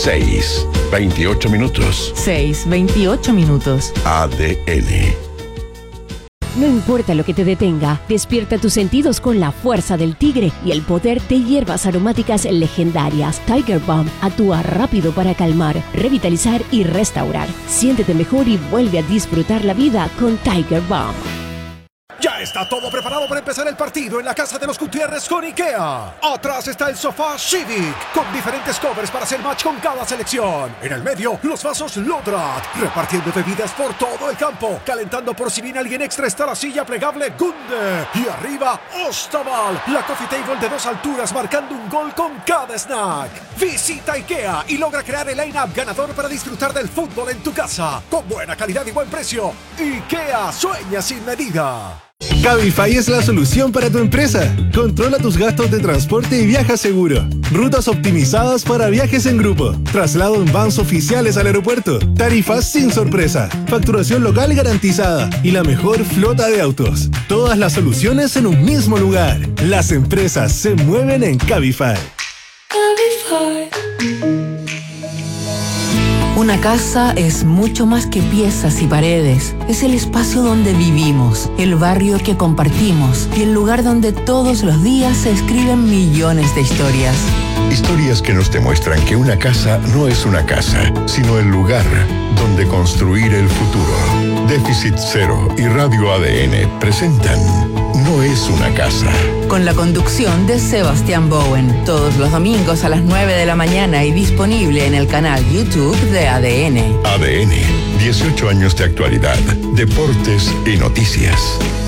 6:28 minutos. 6:28 minutos. ADN. No importa lo que te detenga, despierta tus sentidos con la fuerza del tigre y el poder de hierbas aromáticas legendarias. Tiger Balm actúa rápido para calmar, revitalizar y restaurar. Siéntete mejor y vuelve a disfrutar la vida con Tiger Balm. Ya está todo preparado para empezar el partido en la casa de los Gutiérrez con IKEA. Atrás está el sofá Civic, con diferentes covers para hacer match con cada selección. En el medio, los vasos Lodrat, repartiendo bebidas por todo el campo. Calentando por si viene alguien extra está la silla plegable Gunde. Y arriba, Ostaval, la coffee table de 2 alturas marcando un gol con cada snack. Visita IKEA y logra crear el line-up ganador para disfrutar del fútbol en tu casa. Con buena calidad y buen precio. IKEA sueña sin medida. Cabify es la solución para tu empresa. Controla tus gastos de transporte y viaja seguro. Rutas optimizadas para viajes en grupo. Traslado en vans oficiales al aeropuerto. Tarifas sin sorpresa. Facturación local garantizada. Y la mejor flota de autos. Todas las soluciones en un mismo lugar. Las empresas se mueven en Cabify. Cabify. Una casa es mucho más que piezas y paredes. Es el espacio donde vivimos, el barrio que compartimos y el lugar donde todos los días se escriben millones de historias. Historias que nos demuestran que una casa no es una casa, sino el lugar donde construir el futuro. Déficit Cero y Radio ADN presentan No es una casa. Con la conducción de Sebastián Bowen, todos los domingos a las 9 de la mañana y disponible en el canal YouTube de ADN. ADN, 18 años de actualidad, deportes y noticias.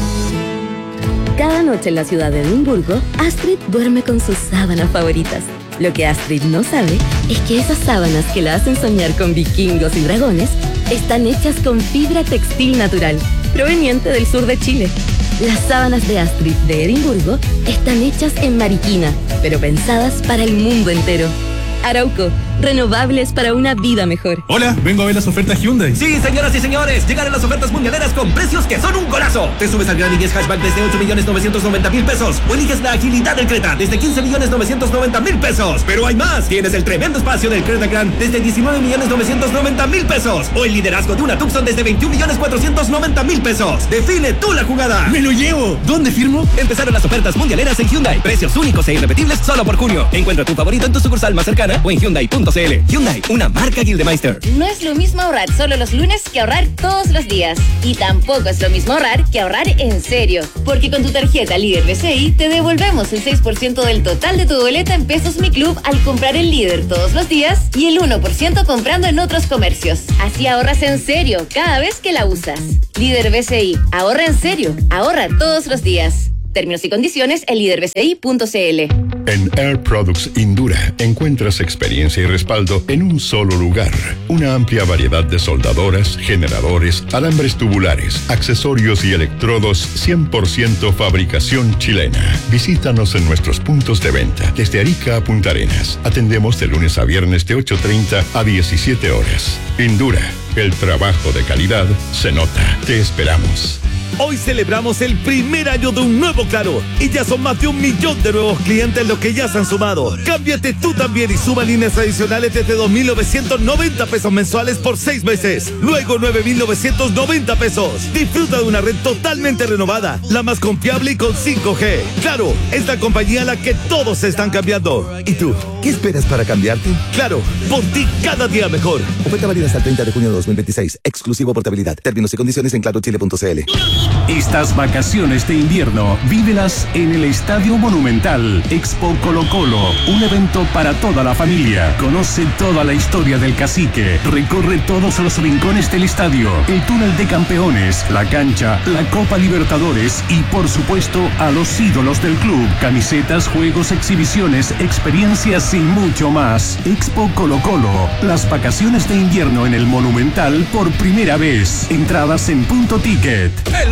Cada noche en la ciudad de Edimburgo, Astrid duerme con sus sábanas favoritas. Lo que Astrid no sabe es que esas sábanas que la hacen soñar con vikingos y dragones están hechas con fibra textil natural, proveniente del sur de Chile. Las sábanas de Astrid de Edimburgo están hechas en Mariquina, pero pensadas para el mundo entero. Arauco, renovables para una vida mejor. Hola, vengo a ver las ofertas Hyundai. Sí, señoras y señores, llegaron las ofertas mundialeras con precios que son un golazo. Te subes al Gran i10 Hatchback desde 8.990.000 pesos o eliges la agilidad del Creta desde 15.990.000 pesos. Pero hay más, tienes el tremendo espacio del Creta Grand desde 19.990.000 pesos o el liderazgo de una Tucson desde 21.490.000 pesos. Define tú la jugada. ¡Me lo llevo! ¿Dónde firmo? Empezaron las ofertas mundialeras en Hyundai. Precios únicos e irrepetibles solo por junio. Encuentra tu favorito en tu sucursal más cercana o en Hyundai.cl. Hyundai, una marca Gildemeister. No es lo mismo ahorrar solo los lunes que ahorrar todos los días. Y tampoco es lo mismo ahorrar que ahorrar en serio. Porque con tu tarjeta Líder BCI te devolvemos el 6% del total de tu boleta en Pesos Mi Club al comprar el Líder todos los días y el 1% comprando en otros comercios. Así ahorras en serio cada vez que la usas. Líder BCI, ahorra en serio, ahorra todos los días. Términos y condiciones en liderbci.cl. En Air Products Indura encuentras experiencia y respaldo en un solo lugar. Una amplia variedad de soldadoras, generadores, alambres tubulares, accesorios y electrodos 100% fabricación chilena. Visítanos en nuestros puntos de venta desde Arica a Punta Arenas. Atendemos de lunes a viernes de 8:30 a 17 horas. Indura, el trabajo de calidad se nota. Te esperamos. Hoy celebramos el primer año de un nuevo Claro y ya son más de 1 millón de nuevos clientes los que ya se han sumado. Cámbiate tú también y suma líneas adicionales desde 2.990 pesos mensuales por 6 meses. Luego 9.990 pesos. Disfruta de una red totalmente renovada, la más confiable y con 5G. Claro, es la compañía a la que todos se están cambiando. ¿Y tú? ¿Qué esperas para cambiarte? Claro, por ti cada día mejor. Oferta válida hasta el 30 de junio de 2026. Exclusivo portabilidad. Términos y condiciones en clarochile.cl. Estas vacaciones de invierno, vívelas en el Estadio Monumental. Expo Colo Colo, un evento para toda la familia. Conoce toda la historia del Cacique. Recorre todos los rincones del estadio, el túnel de campeones, la cancha, la Copa Libertadores y, por supuesto, a los ídolos del club. Camisetas, juegos, exhibiciones, experiencias y mucho más. Expo Colo Colo, las vacaciones de invierno en el Monumental por primera vez. Entradas en Punto Ticket. El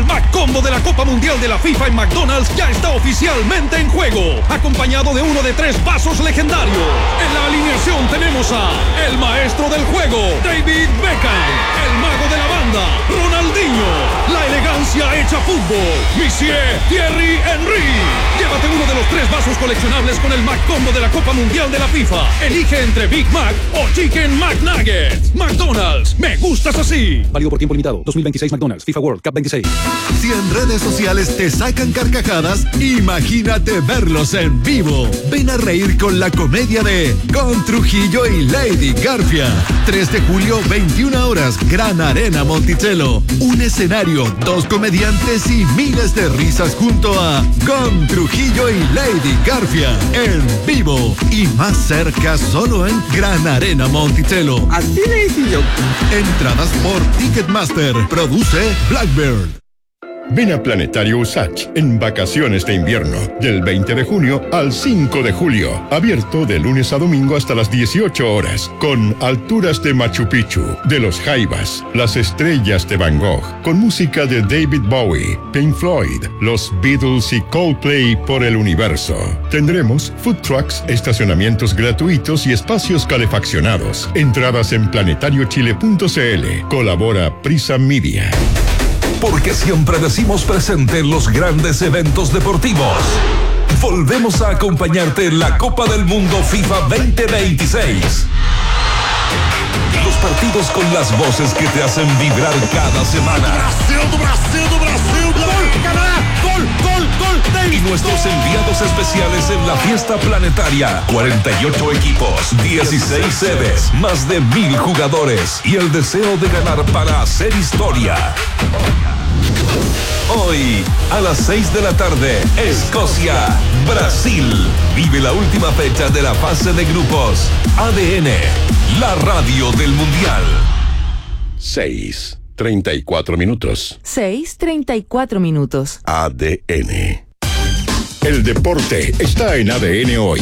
McCombo de la Copa Mundial de la FIFA en McDonald's ya está oficialmente en juego, acompañado de uno de 3 vasos legendarios. En la alineación tenemos a el maestro del juego, David Beckham, el mago de la banda, Ronaldinho, la elegancia hecha fútbol, Monsieur Thierry Henry. Llévate uno de los 3 vasos coleccionables con el McCombo de la Copa Mundial de la FIFA. Elige entre Big Mac o Chicken McNuggets. McDonald's, me gustas así. Válido por tiempo limitado. 2026 McDonald's, FIFA World Cup 26. Si en redes sociales te sacan carcajadas, imagínate verlos en vivo. Ven a reír con la comedia de Con Trujillo y Lady Garfia. 3 de julio, 21 horas, Gran Arena Monticello. Un escenario, 2 comediantes y miles de risas junto a Con Trujillo y Lady Garfia. En vivo y más cerca solo en Gran Arena Monticello. Así le hice yo. Entradas por Ticketmaster. Produce Blackbird. Ven a Planetario Usach en vacaciones de invierno, del 20 de junio al 5 de julio. Abierto de lunes a domingo hasta las 18 horas, con alturas de Machu Picchu, de los Jaivas, las estrellas de Van Gogh, con música de David Bowie, Pink Floyd, los Beatles y Coldplay por el universo. Tendremos food trucks, estacionamientos gratuitos y espacios calefaccionados. Entradas en planetariochile.cl. Colabora Prisa Media. Porque siempre decimos presente en los grandes eventos deportivos. Volvemos a acompañarte en la Copa del Mundo FIFA 2026. Los partidos con las voces que te hacen vibrar cada semana. Brasil, gol, Canadá, gol. Y nuestros enviados especiales en la fiesta planetaria. 48 equipos, 16 sedes, más de 1000 jugadores y el deseo de ganar para hacer historia. Hoy, a las 6 de la tarde, Escocia, Brasil. Vive la última fecha de la fase de grupos. ADN, la radio del Mundial. 6:34 minutos. 6:34 minutos. ADN. El deporte está en ADN hoy.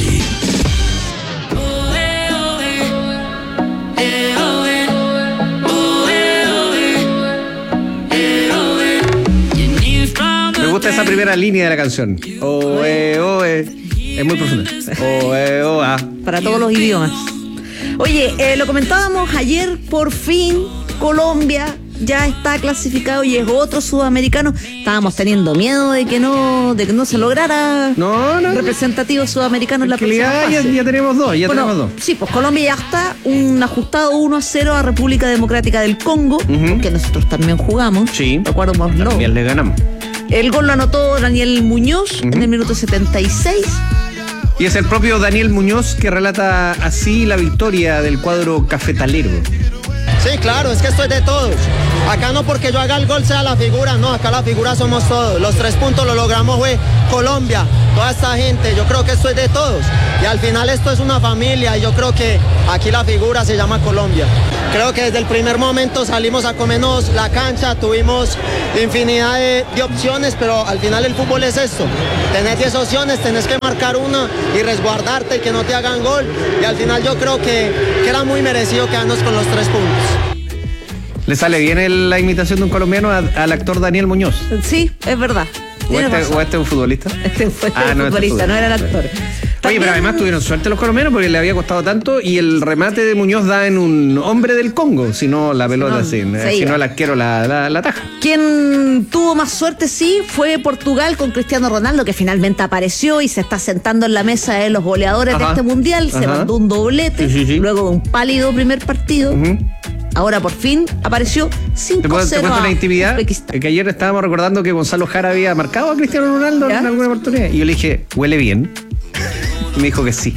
Me gusta esa primera línea de la canción. Oe, oe. Es muy profunda. Oe, oa. Para todos los idiomas. Oye, lo comentábamos ayer, por fin Colombia ya está clasificado y es otro sudamericano. Estábamos teniendo miedo de que no se lograra representativo sudamericano en la próxima fase. Ya tenemos dos, tenemos dos. Sí, pues Colombia ya está, un ajustado 1-0 a República Democrática del Congo, que nosotros también jugamos. Sí, también le ganamos. El gol lo anotó Daniel Muñoz en el minuto 76. Y es el propio Daniel Muñoz que relata así la victoria del cuadro cafetalero. Sí, claro, es que esto es de todos. Acá no porque yo haga el gol sea la figura, no, acá la figura somos todos. Los 3 puntos lo logramos fue Colombia, toda esta gente, yo creo que esto es de todos. Y al final esto es una familia y yo creo que aquí la figura se llama Colombia. Creo que desde el primer momento salimos a comernos la cancha, tuvimos infinidad de opciones, pero al final el fútbol es esto. Tenés 10 opciones, tenés que marcar una y resguardarte y que no te hagan gol. Y al final yo creo que era muy merecido quedarnos con los 3 puntos. ¿Le sale bien la imitación de un colombiano al actor Daniel Muñoz? Sí, es verdad. ¿O este es un futbolista? Este fue futbolista, no era el actor. Oye, pero además tuvieron suerte los colombianos porque le había costado tanto y el remate de Muñoz da en un hombre del Congo, si no la pelota, si no el arquero la taja. Quien tuvo más suerte, sí, fue Portugal con Cristiano Ronaldo, que finalmente apareció y se está sentando en la mesa de los goleadores de este mundial. Se mandó un doblete, luego de un pálido primer partido. Ahora por fin apareció 5-0. ¿Te cuento una intimidad? Que ayer estábamos recordando que Gonzalo Jara había marcado a Cristiano Ronaldo en alguna oportunidad. Y yo le dije, ¿huele bien? Y me dijo que sí.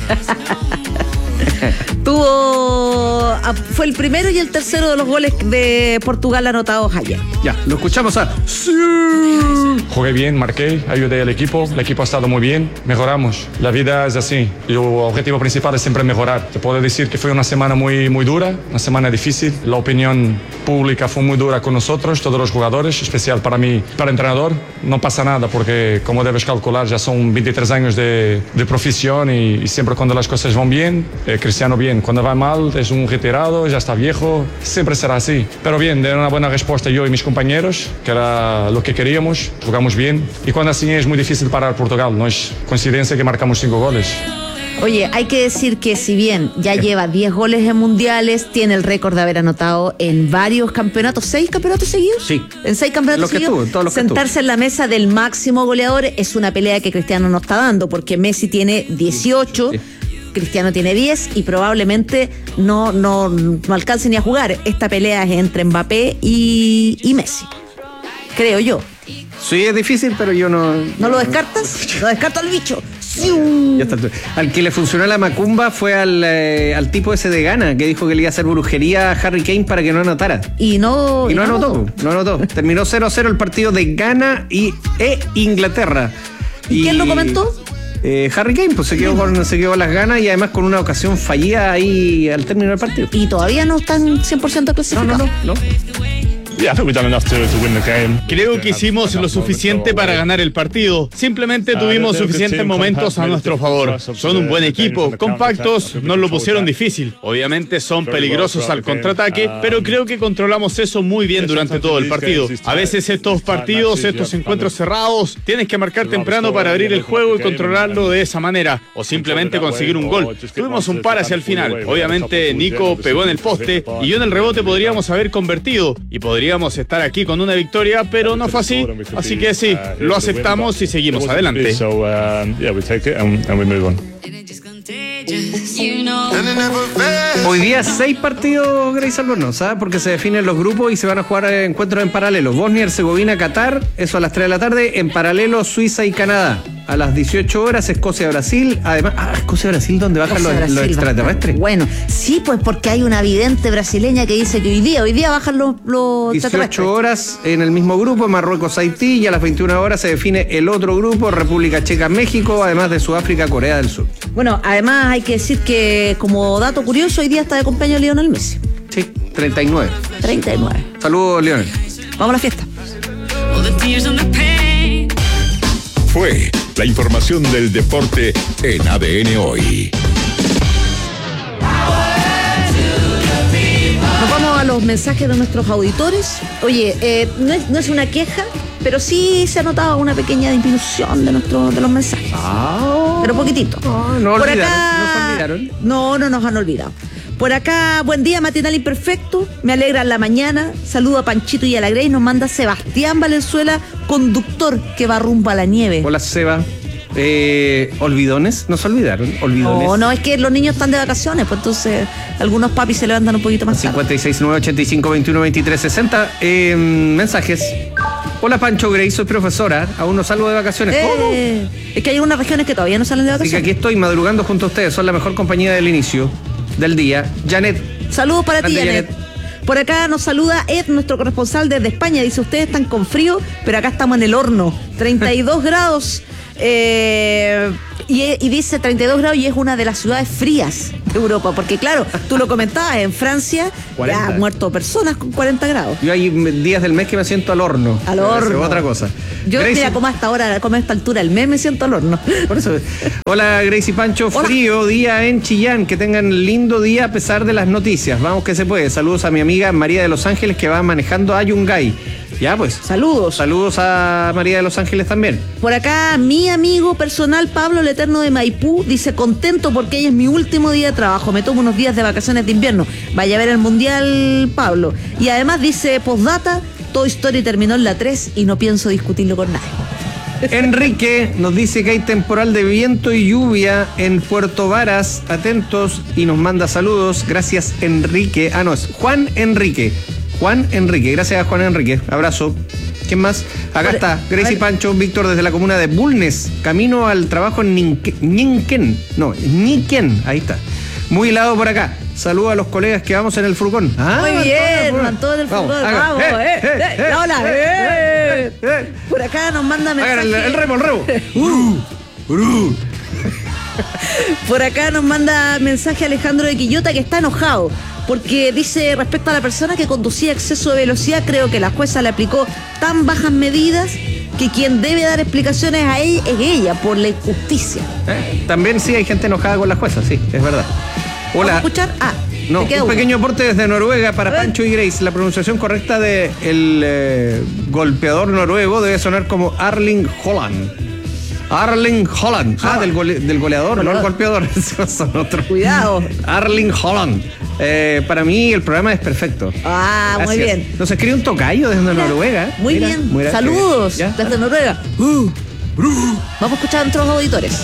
Fue el primero y el tercero de los goles de Portugal anotados ayer. Ya, lo escuchamos a... ¡Sí! Jugué bien, marqué, ayudé al equipo. El equipo ha estado muy bien, mejoramos. La vida es así. Y el objetivo principal es siempre mejorar. Te puedo decir que fue una semana muy, muy dura, una semana difícil. La opinión pública fue muy dura con nosotros, todos los jugadores, especial para mí, para el entrenador. No pasa nada porque, como debes calcular, ya son 23 años de profesión y siempre cuando las cosas van bien, Cristiano bien. Cuando va mal, es un retirado recuperado, ya está viejo, siempre será así. Pero bien, de una buena respuesta yo y mis compañeros, que era lo que queríamos, jugamos bien. Y cuando así es muy difícil parar Portugal, no es coincidencia que marcamos 5 goles. Oye, hay que decir que si bien ya lleva 10 goles en mundiales, tiene el récord de haber anotado en varios campeonatos, 6 campeonatos seguidos. Sí. En 6 campeonatos seguidos. Sentarse en la mesa del máximo goleador es una pelea que Cristiano no está dando, porque Messi tiene 18, sí. Cristiano tiene 10 y probablemente no alcance ni a jugar. Esta pelea es entre Mbappé y Messi, creo yo. Sí, es difícil, pero yo no... ¿No lo descartas? Lo descarto al bicho. Ya está. Al que le funcionó la macumba fue al tipo ese de Ghana, que dijo que le iba a hacer brujería a Harry Kane para que no anotara. Y no anotó. Terminó 0-0 el partido de Ghana e Inglaterra. ¿Y quién lo comentó? Harry Kane, pues se quedó con las ganas y además con una ocasión fallida ahí al término del partido. ¿Y todavía no están 100% clasificados? No. Creo que hicimos lo suficiente para ganar el partido. Simplemente tuvimos suficientes momentos a nuestro favor. Son un buen equipo, compactos, nos lo pusieron difícil. Obviamente son peligrosos al contraataque, pero creo que controlamos eso muy bien durante todo el partido. A veces estos encuentros cerrados, tienes que marcar temprano para abrir el juego y controlarlo de esa manera, o simplemente conseguir un gol. Tuvimos un par hacia el final. Obviamente Nico pegó en el poste y yo en el rebote podríamos haber convertido y podríamos estar aquí con una victoria, pero no fue así. Así que sí, lo aceptamos y seguimos adelante. Hoy día 6 partidos, Grace Albornoz, ¿sabes? Porque se definen los grupos y se van a jugar encuentros en paralelo. Bosnia, Herzegovina, Qatar, eso a las 3 de la tarde. En paralelo, Suiza y Canadá. A las 18 horas, Escocia, Brasil. Además, Escocia, Brasil, donde bajan los extraterrestres. Bueno, sí, pues porque hay una vidente brasileña que dice que hoy día bajan los 18 extraterrestres. Horas en el mismo grupo, Marruecos, Haití. Y a las 21 horas se define el otro grupo, República Checa, México, además de Sudáfrica, Corea del Sur. Bueno, además hay que decir que, como dato curioso, hoy día está de cumpleaños Lionel Messi. Sí, 39. Saludos, Lionel. Vamos a la fiesta. Fue la información del deporte en ADN Hoy. Nos vamos a los mensajes de nuestros auditores. Oye, no es una queja, pero sí se ha notado una pequeña disminución de los mensajes. Pero poquitito. ¿No se olvidaron? No nos han olvidado. Por acá, buen día, matinal imperfecto. Me alegra la mañana. Saludo a Panchito y a la Grey. Nos manda Sebastián Valenzuela, conductor que va rumbo a la nieve. Hola, Seba. ¿Olvidones? ¿No se olvidaron? ¿Olvidones? No, es que los niños están de vacaciones, pues entonces algunos papis se levantan un poquito más tarde. 56-9-85-21-23-60. Mensajes. Hola, Pancho, Grey, soy profesora. Aún no salgo de vacaciones. ¿Cómo? Es que hay unas regiones que todavía no salen de vacaciones. Así que aquí estoy madrugando junto a ustedes. Son la mejor compañía del inicio del día. Janet. Saludos para ti, Janet. Por acá nos saluda Ed, nuestro corresponsal desde España. Dice, ustedes están con frío, pero acá estamos en el horno. 32 grados. Y dice 32 grados y es una de las ciudades frías de Europa. Porque claro, tú lo comentabas, en Francia 40. Ya han muerto personas con 40 grados. Yo hay días del mes que me siento al horno. Al horno. Es otra cosa. Yo, Gracie, mira, como a esta altura del mes me siento al horno. Por eso. Hola, Gracie Pancho. Hola. Frío día en Chillán. Que tengan lindo día a pesar de las noticias. Vamos que se puede. Saludos a mi amiga María de Los Ángeles que va manejando a Yungay. Ya, pues. Saludos a María de Los Ángeles también. Por acá, mi amigo personal Pablo el Eterno de Maipú dice, contento porque hoy es mi último día de trabajo, me tomo unos días de vacaciones de invierno. Vaya a ver el Mundial, Pablo. Y además dice, postdata, Toy Story terminó en la 3 y no pienso discutirlo con nadie. Enrique nos dice que hay temporal de viento y lluvia en Puerto Varas. Atentos, y nos manda saludos. Gracias, Enrique. No, es Juan Enrique. Gracias a Juan Enrique. Abrazo. ¿Quién más? Acá está, Gracie Pancho, Víctor desde la comuna de Bulnes, camino al trabajo en Niquén. Ahí está. Muy helado por acá. Saludos a los colegas que vamos en el furgón. Muy bien, van todos en el furgón. Vamos. Hola. Por acá nos manda mensaje. El remo. Por acá nos manda mensaje Alejandro de Quillota que está enojado porque dice, respecto a la persona que conducía a exceso de velocidad, creo que la jueza le aplicó tan bajas medidas que quien debe dar explicaciones a ella es ella, por la injusticia. También sí hay gente enojada con la jueza, sí, es verdad. Hola. ¿Vamos a escuchar? No, un pequeño aporte desde Noruega para Pancho y Grace. La pronunciación correcta de el golpeador noruego debe sonar como Erling Haaland. Erling Haaland. Del goleador, no el golpeador. Esos son otros. Cuidado. Erling Haaland. Para mí el programa es perfecto. Gracias. Muy bien. Nos escribe un tocayo desde Noruega. Muy bien. Saludos desde Noruega. Vamos a escuchar a nuestros auditores.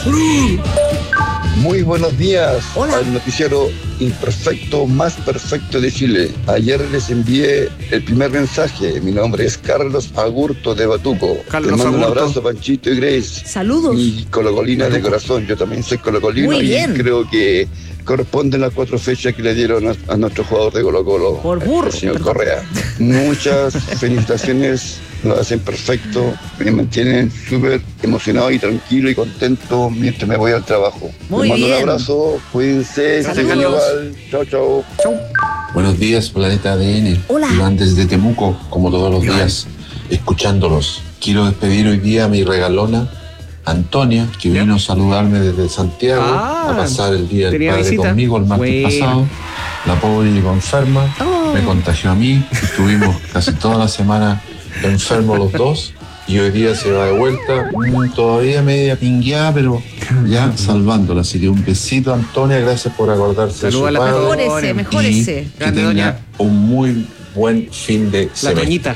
Muy buenos días. Hola. Al noticiero imperfecto, más perfecto de Chile. Ayer les envié el primer mensaje. Mi nombre es Carlos Agurto de Batuco. Carlos Les mando Agurto. un abrazo, Panchito y Grace. Saludos. Y colocolina de corazón. Yo también soy colocolino. Muy y bien. creo que corresponden las 4 fechas que le dieron a nuestro jugador de Colo-Colo, Por burro. el señor Correa. Muchas felicitaciones. Lo hacen perfecto, me mantienen súper emocionado y tranquilo y contento mientras me voy al trabajo. Muy Les mando bien. un abrazo, cuídense, Saludos. sigan igual. Chao, chao. Buenos días, Planeta ADN. Hola. Iván desde Temuco, como todos los días, escuchándolos. Quiero despedir hoy día a mi regalona, Antonia, que vino a saludarme desde Santiago, a pasar el Día del tenía Padre visita. conmigo el martes pasado. La pobre llegó enferma, me contagió a mí, estuvimos casi toda la semana enfermos los dos. Y hoy día se va de vuelta, todavía media pingueada, pero ya salvándola. Así que un besito, Antonia, gracias por acordarse Saluda a de la su padre. Mejórese, mejórese. Y que Grande, tenga doña. un muy buen fin de La semestre. Toñita.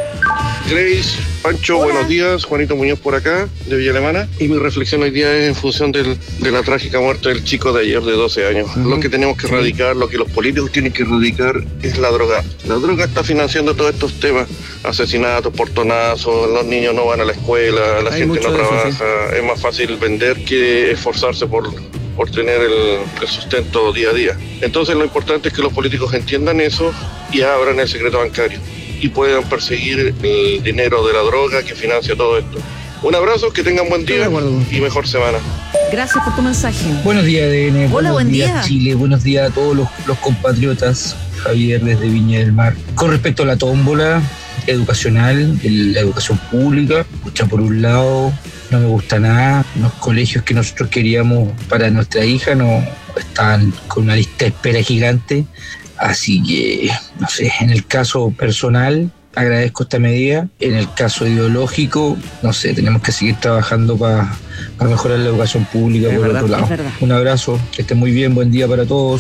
Grace, Pancho, buenos días. Juanito Muñoz por acá, de Villa Alemana. Y mi reflexión hoy día es en función de la trágica muerte del chico de ayer de 12 años. Lo que tenemos que erradicar, lo que los políticos tienen que erradicar es la droga. La droga está financiando todos estos temas. Asesinatos, portonazos, los niños no van a la escuela, la Hay gente mucho no de eso, trabaja. Es más fácil vender que esforzarse por tener el sustento día a día. Entonces lo importante es que los políticos entiendan eso y abran el secreto bancario y puedan perseguir el dinero de la droga que financia todo esto. Un abrazo, que tengan buen día y mejor semana. Gracias por tu mensaje. Buenos días, ADN. Hola, Buenos buen días, día. Chile. Buenos días a todos los compatriotas. Javier desde Viña del Mar. Con respecto a la tómbola educacional, la educación pública, escucha, por un lado, no me gusta nada. Los colegios que nosotros queríamos para nuestra hija no están con una lista de espera gigante. Así que, no sé, en el caso personal, agradezco esta medida. En el caso ideológico, no sé, tenemos que seguir trabajando para mejorar la educación pública por otro lado. Un abrazo, que estén muy bien, buen día para todos.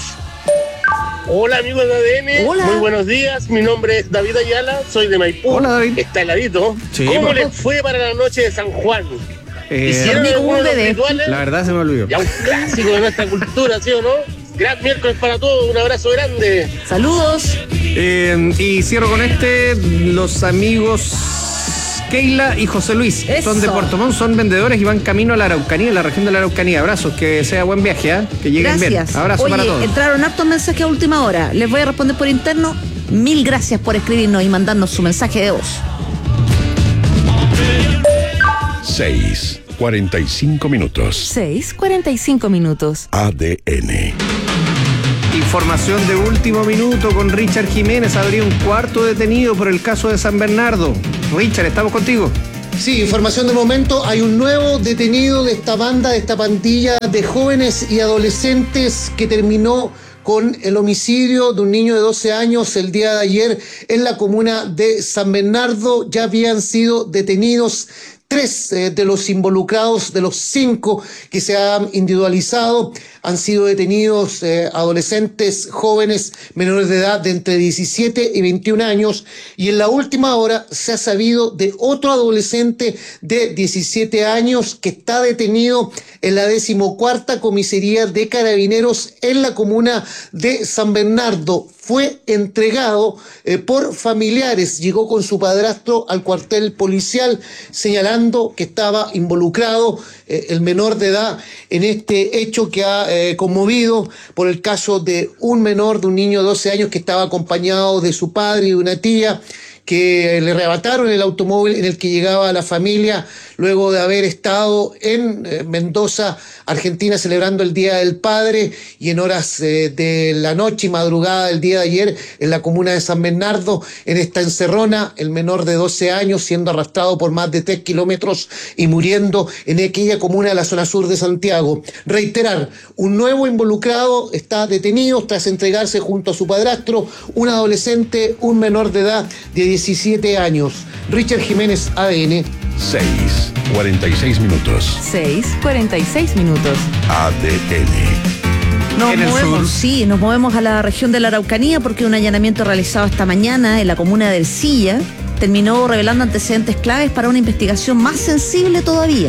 Hola amigos de ADN, Hola. muy buenos días, mi nombre es David Ayala, soy de Maipú. Hola, David. Está heladito. Sí, ¿Cómo papá. les fue para la noche de San Juan? ¿Hicieron Dormí como alguno un de los bebé. rituales? La verdad se me olvidó. Ya un clásico de nuestra cultura, ¿sí o no? Gran miércoles para todos, un abrazo grande. Saludos. Y cierro con los amigos Keila y José Luis. Eso. Son de Puerto Montt, son vendedores y van camino a la Araucanía, la región de la Araucanía. Abrazos, que sea buen viaje, ¿eh? Que lleguen Gracias. bien. Abrazo Oye, para todos. entraron hartos mensajes a última hora. Les voy a responder por interno. Mil gracias por escribirnos y mandarnos su mensaje de voz. 6:45 minutos. 6:45 minutos. ADN. Información de último minuto con Richard Jiménez. Habría un cuarto detenido por el caso de San Bernardo. Richard, estamos contigo. Sí, información de momento. Hay un nuevo detenido de esta banda, de esta pandilla de jóvenes y adolescentes que terminó con el homicidio de un niño de 12 años el día de ayer en la comuna de San Bernardo. Ya habían sido detenidos 3 de los involucrados, de los 5 que se han individualizado, han sido detenidos adolescentes, jóvenes, menores de edad de entre 17 y 21 años. Y en la última hora se ha sabido de otro adolescente de 17 años que está detenido en la 14ª Comisaría de Carabineros en la comuna de San Bernardo. Fue entregado por familiares, llegó con su padrastro al cuartel policial señalando que estaba involucrado el menor de edad en este hecho que ha conmovido por el caso de un menor, de un niño de 12 años que estaba acompañado de su padre y de una tía, que le arrebataron el automóvil en el que llegaba la familia luego de haber estado en Mendoza, Argentina, celebrando el Día del Padre, y en horas de la noche y madrugada del día de ayer en la comuna de San Bernardo, en esta encerrona, el menor de 12 años siendo arrastrado por más de 3 kilómetros y muriendo en aquella comuna de la zona sur de Santiago. Reiterar, un nuevo involucrado está detenido tras entregarse junto a su padrastro, un adolescente, un menor de edad de 17 años. Richard Jiménez, ADN. 6:46 minutos. 6:46 minutos. ADN. Nos movemos a la región de la Araucanía porque un allanamiento realizado esta mañana en la comuna de Ercilla terminó revelando antecedentes claves para una investigación más sensible todavía.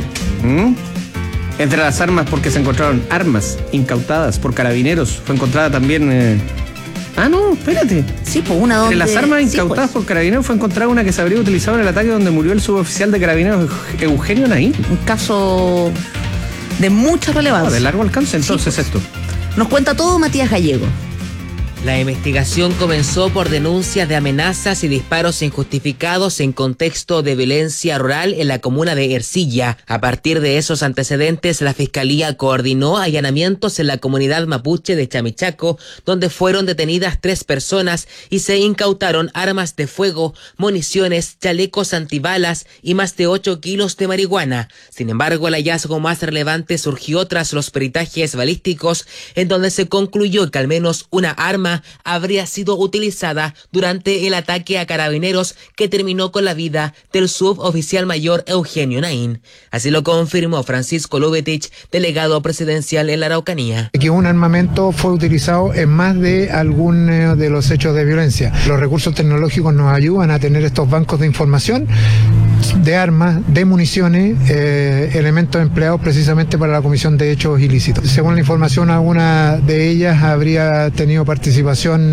Entre las armas, porque se encontraron armas incautadas por carabineros, fue encontrada también... espérate. Sí, pues una donde... Entre las armas incautadas por carabineros fue encontrada una que se habría utilizado en el ataque donde murió el suboficial de carabineros Eugenio Naín. Un caso de mucha relevancia. De largo alcance, entonces, pues. esto. Nos cuenta todo Matías Gallego. La investigación comenzó por denuncias de amenazas y disparos injustificados en contexto de violencia rural en la comuna de Ercilla. A partir de esos antecedentes, la Fiscalía coordinó allanamientos en la comunidad mapuche de Chamichaco, donde fueron detenidas 3 personas y se incautaron armas de fuego, municiones, chalecos antibalas y más de 8 kilos de marihuana. Sin embargo, el hallazgo más relevante surgió tras los peritajes balísticos, en donde se concluyó que al menos una arma habría sido utilizada durante el ataque a carabineros que terminó con la vida del suboficial mayor Eugenio Naín. Así lo confirmó Francisco Lubetich, delegado presidencial en la Araucanía. Que un armamento fue utilizado en más de alguno de los hechos de violencia. Los recursos tecnológicos nos ayudan a tener estos bancos de información de armas, de municiones, elementos empleados precisamente para la comisión de hechos ilícitos. Según la información, alguna de ellas habría tenido participación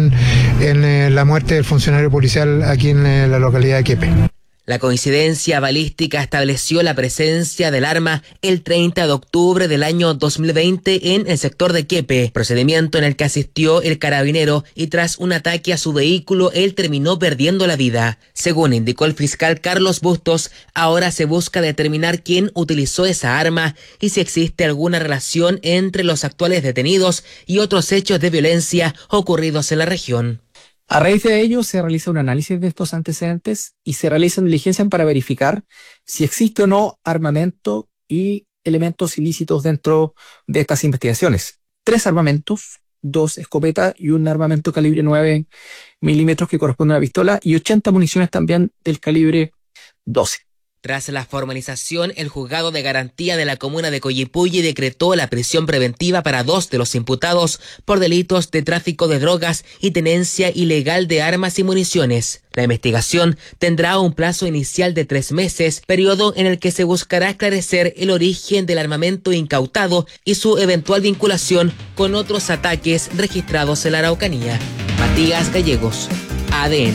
en la muerte del funcionario policial aquí en la localidad de Quiepe. La coincidencia balística estableció la presencia del arma el 30 de octubre del año 2020 en el sector de Quiepe, procedimiento en el que asistió el carabinero y tras un ataque a su vehículo él terminó perdiendo la vida. Según indicó el fiscal Carlos Bustos, ahora se busca determinar quién utilizó esa arma y si existe alguna relación entre los actuales detenidos y otros hechos de violencia ocurridos en la región. A raíz de ello se realiza un análisis de estos antecedentes y se realizan diligencias para verificar si existe o no armamento y elementos ilícitos dentro de estas investigaciones. 3 armamentos, 2 escopetas y un armamento calibre 9 milímetros que corresponde a una pistola y 80 municiones también del calibre 12. Tras la formalización, el juzgado de garantía de la comuna de Coyipulli decretó la prisión preventiva para 2 de los imputados por delitos de tráfico de drogas y tenencia ilegal de armas y municiones. La investigación tendrá un plazo inicial de 3 meses, periodo en el que se buscará esclarecer el origen del armamento incautado y su eventual vinculación con otros ataques registrados en la Araucanía. Matías Gallegos, ADN.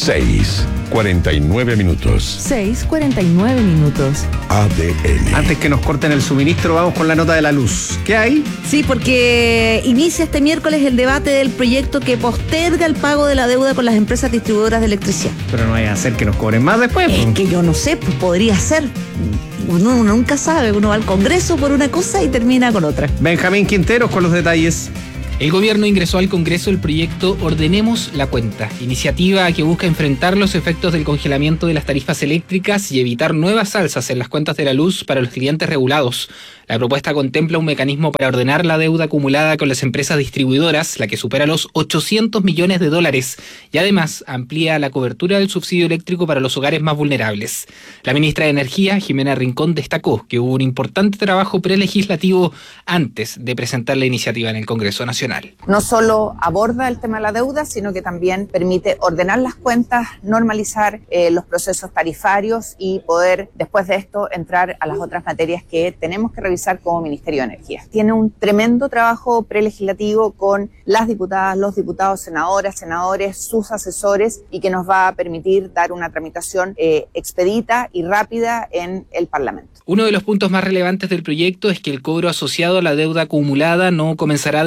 6:49 minutos. 6:49 minutos. ADN. Antes que nos corten el suministro, vamos con la nota de la luz. ¿Qué hay? Sí, porque inicia este miércoles el debate del proyecto que posterga el pago de la deuda con las empresas distribuidoras de electricidad. Pero no vaya a hacer que nos cobren más después. Es que yo no sé, pues podría ser. Uno nunca sabe, uno va al Congreso por una cosa y termina con otra. Benjamín Quinteros con los detalles. El gobierno ingresó al Congreso el proyecto Ordenemos la Cuenta, iniciativa que busca enfrentar los efectos del congelamiento de las tarifas eléctricas y evitar nuevas alzas en las cuentas de la luz para los clientes regulados. La propuesta contempla un mecanismo para ordenar la deuda acumulada con las empresas distribuidoras, la que supera los $800 millones, y además amplía la cobertura del subsidio eléctrico para los hogares más vulnerables. La ministra de Energía, Jimena Rincón, destacó que hubo un importante trabajo prelegislativo antes de presentar la iniciativa en el Congreso Nacional. No solo aborda el tema de la deuda, sino que también permite ordenar las cuentas, normalizar los procesos tarifarios y poder, después de esto, entrar a las otras materias que tenemos que revisar como Ministerio de Energía. Tiene un tremendo trabajo prelegislativo con las diputadas, los diputados, senadoras, senadores, sus asesores, y que nos va a permitir dar una tramitación expedita y rápida en el Parlamento. Uno de los puntos más relevantes del proyecto es que el cobro asociado a la deuda acumulada no comenzará de inmediato.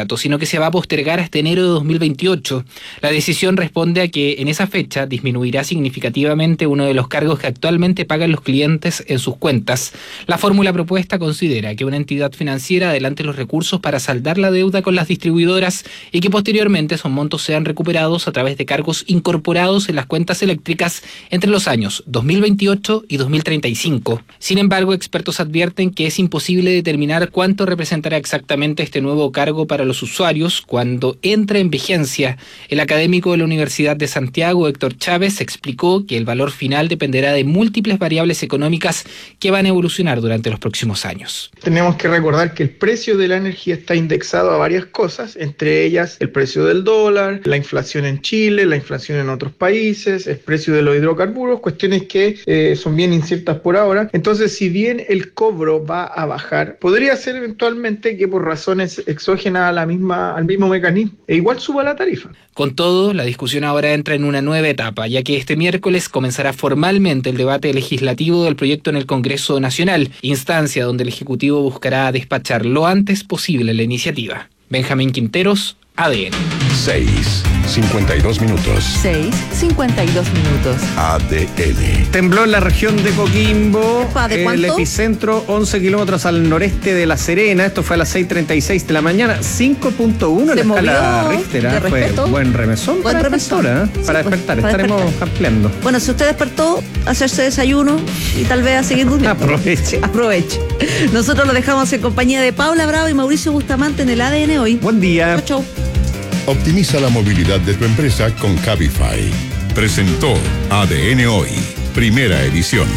contrato, sino que se va a postergar hasta enero de 2028. La decisión responde a que en esa fecha disminuirá significativamente uno de los cargos que actualmente pagan los clientes en sus cuentas. La fórmula propuesta considera que una entidad financiera adelante los recursos para saldar la deuda con las distribuidoras y que posteriormente esos montos sean recuperados a través de cargos incorporados en las cuentas eléctricas entre los años 2028 y 2035. Sin embargo, expertos advierten que es imposible determinar cuánto representará exactamente este nuevo cargo para los usuarios cuando entre en vigencia. El académico de la Universidad de Santiago, Héctor Chávez, explicó que el valor final dependerá de múltiples variables económicas que van a evolucionar durante los próximos años. Tenemos que recordar que el precio de la energía está indexado a varias cosas, entre ellas el precio del dólar, la inflación en Chile, la inflación en otros países, el precio de los hidrocarburos, cuestiones que son bien inciertas por ahora. Entonces, si bien el cobro va a bajar, podría ser eventualmente que por razones exógenas al mismo mecanismo, igual suba la tarifa. Con todo, la discusión ahora entra en una nueva etapa, ya que este miércoles comenzará formalmente el debate legislativo del proyecto en el Congreso Nacional, instancia donde el Ejecutivo buscará despachar lo antes posible la iniciativa. Benjamín Quinteros, ADN. 6:52 minutos. 6:52 minutos. ADN. Tembló en la región de Coquimbo. ¿De cuánto? El epicentro 11 kilómetros al noreste de La Serena. Esto fue a las 6:36 de la mañana. 5.1 en la escala Richter. Fue buen remesón para despertar. Para despertar. Estaremos ampliando. Bueno, si usted despertó, hacerse desayuno y tal vez a seguir durmiendo. Aproveche. Nosotros lo dejamos en compañía de Paula Bravo y Mauricio Bustamante en el ADN hoy. Buen día. Chau. Optimiza la movilidad de tu empresa con Cabify. Presentó ADN Hoy, primera edición.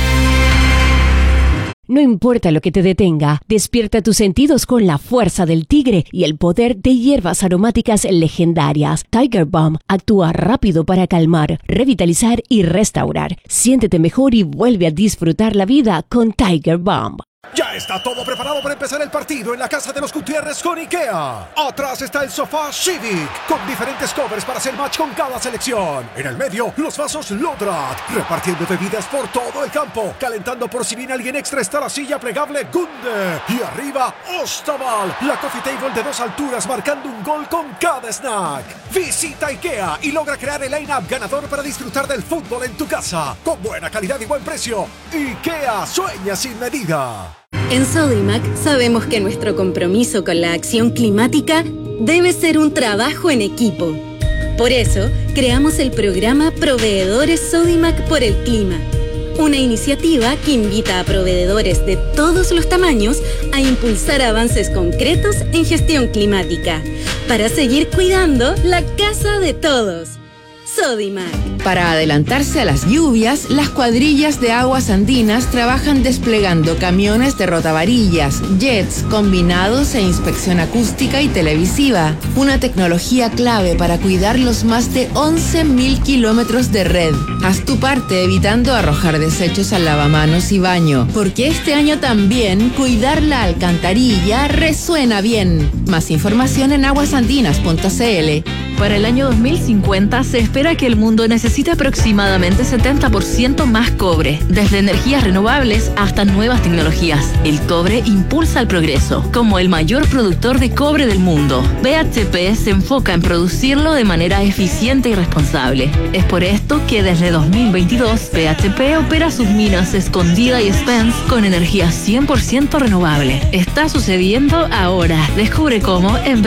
No importa lo que te detenga, despierta tus sentidos con la fuerza del tigre y el poder de hierbas aromáticas legendarias. Tiger Balm actúa rápido para calmar, revitalizar y restaurar. Siéntete mejor y vuelve a disfrutar la vida con Tiger Balm. Ya está todo preparado para empezar el partido en la casa de los Gutiérrez con IKEA. Atrás está el sofá Civic, con diferentes covers para hacer match con cada selección. En el medio, los vasos Lodrat, repartiendo bebidas por todo el campo. Calentando por si viene alguien extra está la silla plegable Gunde. Y arriba, Ostaval, la coffee table de 2 alturas marcando un gol con cada snack. Visita IKEA y logra crear el line-up ganador para disfrutar del fútbol en tu casa. Con buena calidad y buen precio. IKEA, sueña sin medida. En Sodimac sabemos que nuestro compromiso con la acción climática debe ser un trabajo en equipo. Por eso, creamos el programa Proveedores Sodimac por el Clima, una iniciativa que invita a proveedores de todos los tamaños a impulsar avances concretos en gestión climática, para seguir cuidando la casa de todos. Sodimac. Para adelantarse a las lluvias, las cuadrillas de aguas andinas trabajan desplegando camiones de rotavarillas, jets, combinados e inspección acústica y televisiva. Una tecnología clave para cuidar los más de 11.000 kilómetros de red. Haz tu parte evitando arrojar desechos al lavamanos y baño, porque este año también cuidar la alcantarilla resuena bien. Más información en aguasandinas.cl. Para el año 2050 se espera que el mundo necesite aproximadamente 70% más cobre, desde energías renovables hasta nuevas tecnologías. El cobre impulsa el progreso. Como el mayor productor de cobre del mundo, BHP se enfoca en producirlo de manera eficiente y responsable. Es por esto que desde 2022 BHP opera sus minas Escondida y Spence con energía 100% renovable. Está sucediendo ahora. Descubre cómo en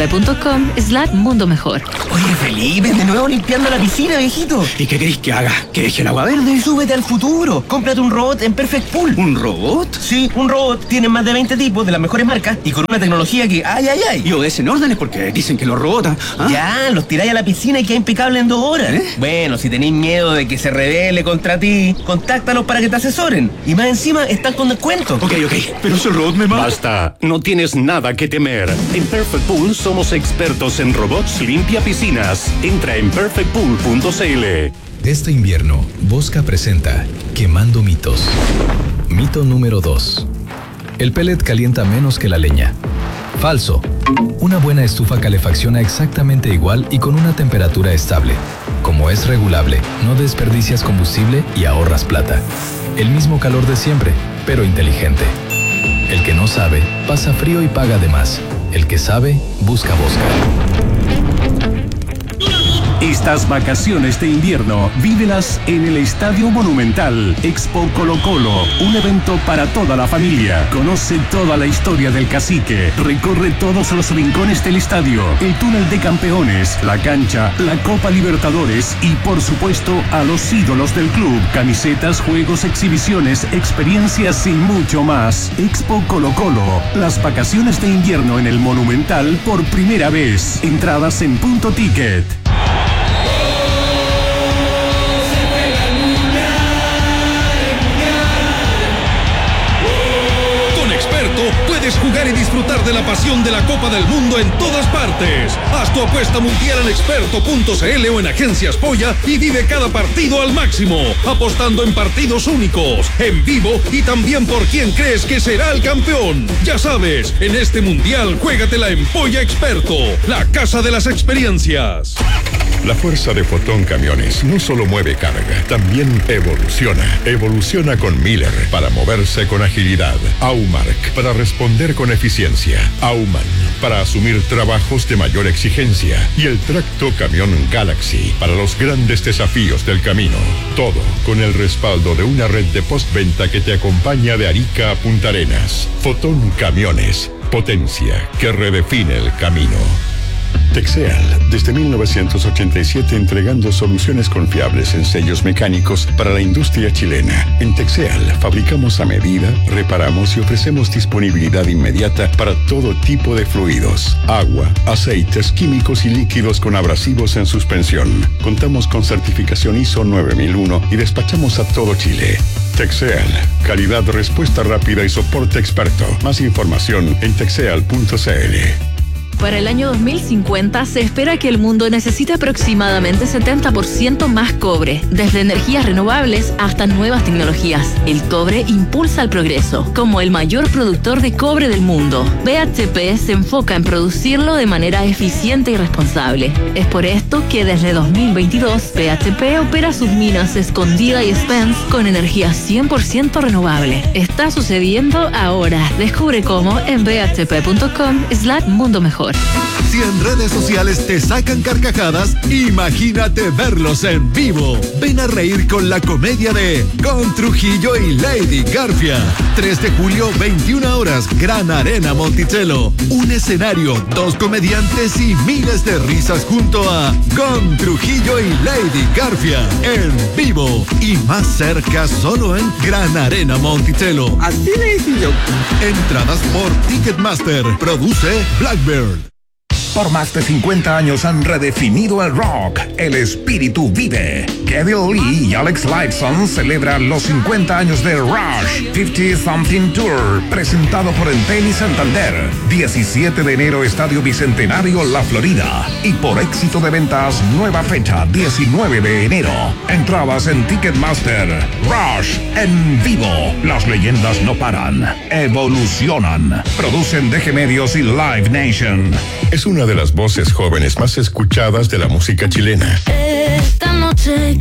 bhp.com/mundo mejor. Oye, Felipe, de nuevo limpiando la piscina, viejito. ¿Y qué querés que haga? ¿Que deje el agua verde? Y súbete al futuro. Cómprate un robot en Perfect Pool. ¿Un robot? Sí, un robot. Tiene más de 20 tipos de las mejores marcas y con una tecnología que ¡ay! Y obedecen órdenes porque dicen que los robots... Ya, los tiráis a la piscina y queda impecable en 2 horas. Bueno, si tenéis miedo de que se rebele contra ti, contáctalos para que te asesoren. Y más encima, están con descuento. Ok, pero si el robot me mata... Basta, no tienes nada que temer. En Perfect Pool somos expertos en robots limpia piscinas. Entra en perfectpool.cl. Este invierno, Bosca presenta Quemando mitos. Mito número 2. El pellet calienta menos que la leña. Falso. Una buena estufa calefacciona exactamente igual y con una temperatura estable. Como es regulable, no desperdicias combustible y ahorras plata. El mismo calor de siempre, pero inteligente. El que no sabe, pasa frío y paga de más. El que sabe, busca Bosca. Estas vacaciones de invierno, vívelas en el Estadio Monumental. Expo Colo Colo, un evento para toda la familia. Conoce toda la historia del Cacique. Recorre todos los rincones del estadio, el túnel de campeones, la cancha, la Copa Libertadores y, por supuesto, a los ídolos del club. Camisetas, juegos, exhibiciones, experiencias y mucho más. Expo Colo Colo, las vacaciones de invierno en el Monumental por primera vez. Entradas en Punto Ticket. Puedes jugar y disfrutar de la pasión de la Copa del Mundo en todas partes. Haz tu apuesta mundial en experto.cl o en Agencias Polla y vive cada partido al máximo, apostando en partidos únicos, en vivo y también por quién crees que será el campeón. Ya sabes, en este mundial juégatela en Polla Experto, la casa de las experiencias. La fuerza de Fotón Camiones no solo mueve carga, también evoluciona. Evoluciona con Miller para moverse con agilidad. Aumark para responder con eficiencia. Auman para asumir trabajos de mayor exigencia. Y el Tracto Camión Galaxy para los grandes desafíos del camino. Todo con el respaldo de una red de postventa que te acompaña de Arica a Punta Arenas. Fotón Camiones, potencia que redefine el camino. Texeal, desde 1987 entregando soluciones confiables en sellos mecánicos para la industria chilena. En Texeal fabricamos a medida, reparamos y ofrecemos disponibilidad inmediata para todo tipo de fluidos, agua, aceites, químicos y líquidos con abrasivos en suspensión. Contamos con certificación ISO 9001 y despachamos a todo Chile. Texeal, calidad, respuesta rápida y soporte experto. Más información en texeal.cl. Para el año 2050 se espera que el mundo necesite aproximadamente 70% más cobre, desde energías renovables hasta nuevas tecnologías. El cobre impulsa el progreso. Como el mayor productor de cobre del mundo, BHP se enfoca en producirlo de manera eficiente y responsable. Es por esto que desde 2022 BHP opera sus minas Escondida y Spence con energía 100% renovable. Está sucediendo ahora. Descubre cómo en bhp.com/mundo mejor. Si en redes sociales te sacan carcajadas, imagínate verlos en vivo. Ven a reír con la comedia de Con Trujillo y Lady Garfia. 3 de julio, 21 horas, Gran Arena Monticello. Un escenario, 2 comediantes y miles de risas junto a Con Trujillo y Lady Garfia. En vivo y más cerca solo en Gran Arena Monticello. Así le hice yo. Entradas por Ticketmaster. Produce Blackbird. Por más de 50 años han redefinido el rock. El espíritu vive. Geddy Lee y Alex Lifeson celebran los 50 años de Rush 50 Something Tour, presentado por Entel y Santander. 17 de enero, Estadio Bicentenario, La Florida. Y por éxito de ventas, nueva fecha, 19 de enero. Entradas en Ticketmaster. Rush en vivo. Las leyendas no paran. Evolucionan. Producen DG Medios y Live Nation. Es una de las voces jóvenes más escuchadas de la música chilena. Esta noche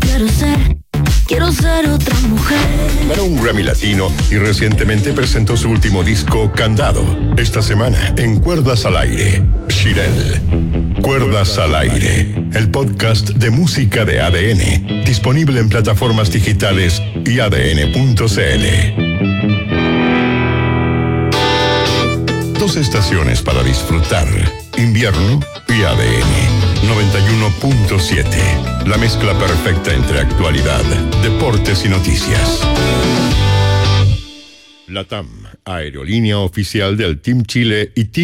quiero ser otra mujer. Ganó un Grammy Latino y recientemente presentó su último disco, Candado. Esta semana, en Cuerdas al Aire, Shirel. Cuerdas al Aire, el podcast de música de ADN, disponible en plataformas digitales y adn.cl. 2 estaciones para disfrutar. Invierno y ADN 91.7. La mezcla perfecta entre actualidad, deportes y noticias. LATAM, aerolínea oficial del Team Chile y Team